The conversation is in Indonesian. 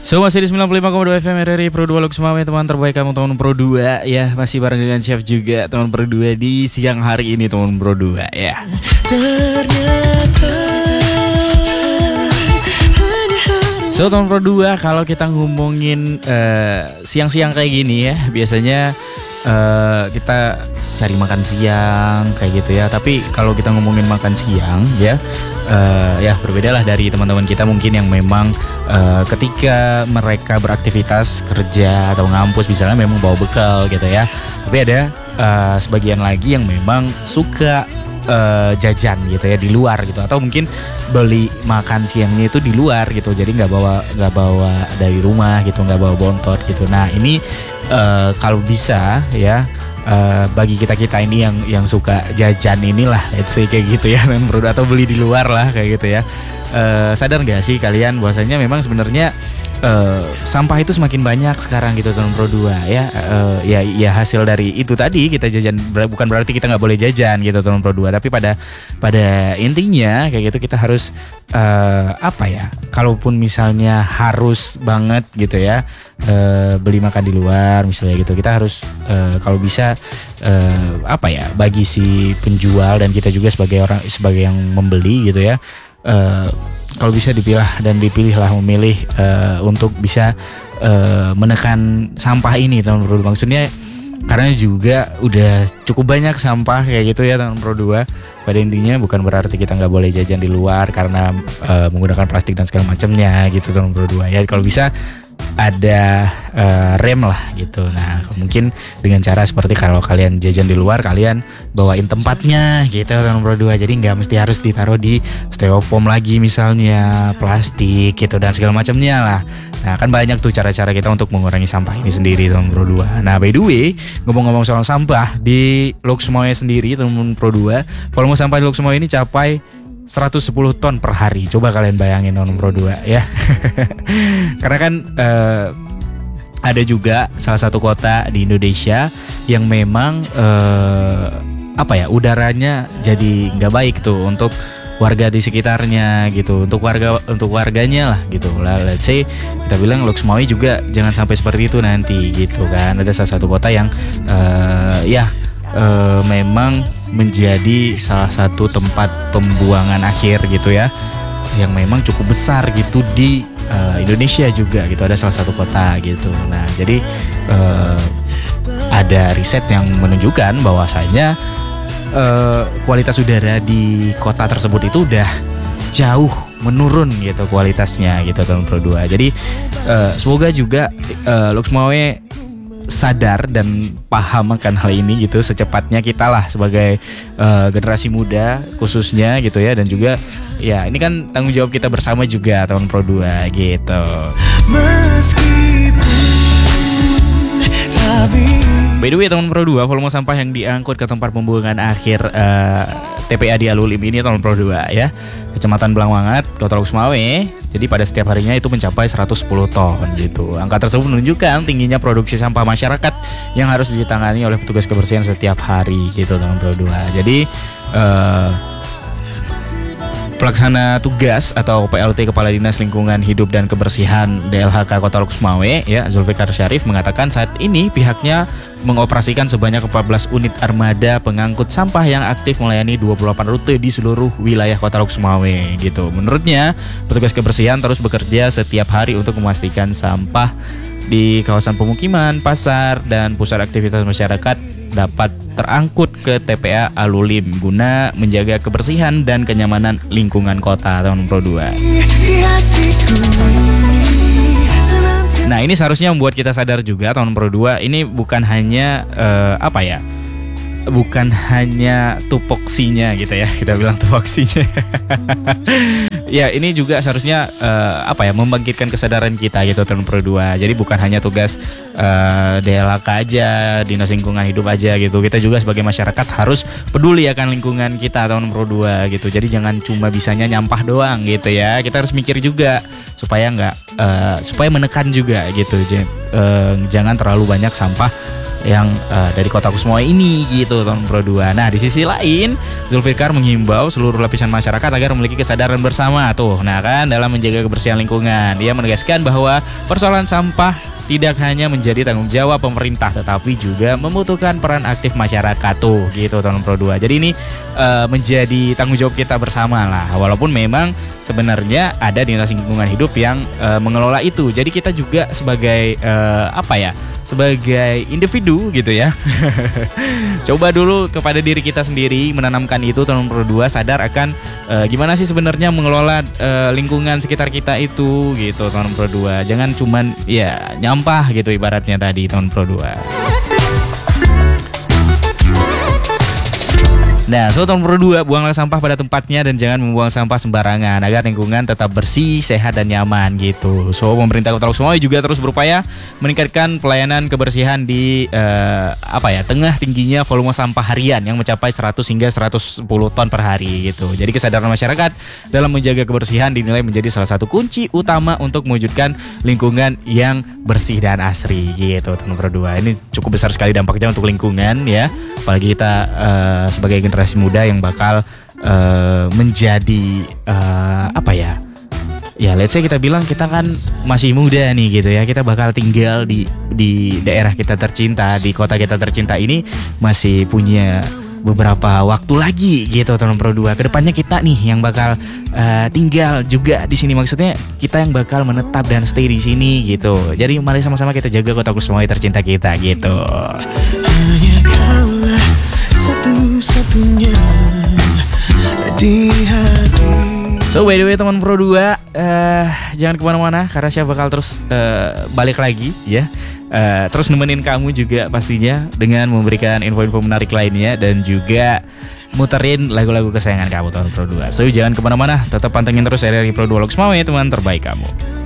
So masih di 95,2 FM RRI Pro 2 Lux Mame, teman terbaik kamu teman Pro 2 ya. Masih bareng dengan Chef juga teman Pro 2 di siang hari ini teman Pro 2 ya. So teman Pro 2, kalau kita ngomongin siang-siang kayak gini ya, biasanya kita cari makan siang kayak gitu ya. Tapi kalau kita ngomongin makan siang ya, ya berbeda lah dari teman-teman kita mungkin yang memang ketika mereka beraktivitas kerja atau ngampus misalnya memang bawa bekal gitu ya. Tapi ada sebagian lagi yang memang suka jajan gitu ya di luar gitu, atau mungkin beli makan siangnya itu di luar gitu, jadi nggak bawa dari rumah gitu, nggak bawa bontot gitu. Nah ini kalau bisa ya, bagi kita ini yang suka jajan inilah, let's say kayak gitu ya, atau beli di luar lah kayak gitu ya. Sadar nggak sih kalian bahwasanya memang sebenarnya sampah itu semakin banyak sekarang gitu teman Pro 2 ya. Ya hasil dari itu tadi kita jajan, bukan berarti kita nggak boleh jajan gitu teman Pro 2, tapi pada intinya kayak gitu kita harus apa ya, kalaupun misalnya harus banget gitu ya beli makan di luar misalnya gitu, kita harus kalau bisa apa ya, bagi si penjual dan kita juga sebagai yang membeli gitu ya, kalau bisa dipilihlah memilih untuk bisa menekan sampah ini teman Pro 2. Maksudnya karena juga udah cukup banyak sampah kayak gitu ya teman Pro 2. Pada intinya bukan berarti kita nggak boleh jajan di luar karena menggunakan plastik dan segala macamnya gitu teman Pro 2 ya. Kalau bisa ada rem lah gitu. Nah mungkin dengan cara seperti kalau kalian jajan di luar, kalian bawain tempatnya gitu teman Pro 2. Jadi nggak mesti harus ditaruh di styrofoam lagi misalnya, plastik gitu dan segala macamnya lah. Nah kan banyak tuh cara-cara kita untuk mengurangi sampah ini sendiri teman Pro 2. Nah by the way, ngomong-ngomong soal sampah, di Lux Mame sendiri teman Pro 2, volume sampah di Lux Mame ini capai 110 ton per hari. Coba kalian bayangin teman Pro 2 ya. Karena kan ada juga salah satu kota di Indonesia yang memang apa ya, udaranya jadi nggak baik tuh untuk warga di sekitarnya gitu, untuk warganya lah gitu lah. Let's say kita bilang Lux Mame juga jangan sampai seperti itu nanti gitu kan. Ada salah satu kota yang memang menjadi salah satu tempat pembuangan akhir gitu ya, yang memang cukup besar gitu di Indonesia juga gitu. Ada salah satu kota gitu. Nah jadi ada riset yang menunjukkan bahwasanya kualitas udara di kota tersebut itu udah jauh menurun gitu kualitasnya gitu teman Pro 2. Jadi semoga juga Lux Mame sadar dan paham akan hal ini gitu secepatnya, kita lah sebagai generasi muda khususnya gitu ya, dan juga ya ini kan tanggung jawab kita bersama juga teman Pro 2 gitu. By the way teman Pro 2, volume sampah yang diangkut ke tempat pembuangan akhir TPA di Alulim ini teman Pro 2 ya, Kecamatan Belangwangat, Kota Lux Mame. Jadi pada setiap harinya itu mencapai 110 ton gitu. Angka tersebut menunjukkan tingginya produksi sampah masyarakat yang harus ditangani oleh petugas kebersihan setiap hari gitu teman Pro 2. Jadi Pelaksana tugas atau PLT Kepala Dinas Lingkungan Hidup dan Kebersihan DLHK Kota Lux Mame ya, Zulfikar Syarif mengatakan saat ini pihaknya mengoperasikan sebanyak 14 unit armada pengangkut sampah yang aktif melayani 28 rute di seluruh wilayah Kota Lux Mame gitu. Menurutnya, petugas kebersihan terus bekerja setiap hari untuk memastikan sampah di kawasan pemukiman, pasar, dan pusat aktivitas masyarakat dapat terangkut ke TPA Alulim guna menjaga kebersihan dan kenyamanan lingkungan kota teman Pro 2. Nah ini seharusnya membuat kita sadar juga teman Pro 2, ini bukan hanya bukan hanya tupoksinya gitu ya, kita bilang tupoksinya. Ya ini juga seharusnya membangkitkan kesadaran kita gitu teman Pro 2. Jadi bukan hanya tugas DLHK aja, Dinas Lingkungan Hidup aja gitu. Kita juga sebagai masyarakat harus peduli akan lingkungan kita teman Pro 2 gitu. Jadi jangan cuma bisanya nyampah doang gitu ya. Kita harus mikir juga supaya supaya menekan juga gitu. Jangan terlalu banyak sampah yang dari Kota Kusuma ini gitu tahun Pro 2. Nah di sisi lain Zulfikar menghimbau seluruh lapisan masyarakat agar memiliki kesadaran bersama tuh. Nah kan dalam menjaga kebersihan lingkungan. Dia menegaskan bahwa persoalan sampah tidak hanya menjadi tanggung jawab pemerintah tetapi juga membutuhkan peran aktif masyarakat tuh gitu tahun Pro 2. Jadi ini menjadi tanggung jawab kita bersama lah. Walaupun memang sebenarnya ada dinas lingkungan hidup yang mengelola itu. Jadi kita juga sebagai sebagai individu gitu ya. Coba dulu kepada diri kita sendiri menanamkan itu tahun Pro 2, sadar akan gimana sih sebenarnya mengelola lingkungan sekitar kita itu gitu tahun Pro 2. Jangan cuman ya nyampah gitu ibaratnya tadi tahun Pro 2. Nah, tahun Pro 2, buanglah sampah pada tempatnya dan jangan membuang sampah sembarangan agar lingkungan tetap bersih, sehat dan nyaman gitu. So, pemerintah Kota Kusuma juga terus berupaya meningkatkan pelayanan kebersihan di tengah tingginya volume sampah harian yang mencapai 100 hingga 110 ton per hari gitu. Jadi kesadaran masyarakat dalam menjaga kebersihan dinilai menjadi salah satu kunci utama untuk mewujudkan lingkungan yang bersih dan asri gitu. Tahun Pro 2 ini cukup besar sekali dampaknya untuk lingkungan ya. Apalagi kita sebagai generasi muda yang bakal menjadi let's say kita bilang kita kan masih muda nih gitu ya, kita bakal tinggal di daerah kita tercinta, di kota kita tercinta ini masih punya beberapa waktu lagi gitu tahun Pro 2. Kedepannya kita nih yang bakal tinggal juga di sini, maksudnya kita yang bakal menetap dan stay di sini gitu. Jadi mari sama-sama kita jaga Kota Kusuma tercinta kita gitu. Hanya kaulah satu-satunya di hati. So by the way teman Pro 2, jangan kemana-mana karena saya bakal terus balik lagi ya. Terus nemenin kamu juga pastinya dengan memberikan info-info menarik lainnya dan juga muterin lagu-lagu kesayangan kamu teman Pro 2. So jangan kemana-mana, tetap pantengin terus RRI Pro 2 Loksmawe teman terbaik kamu.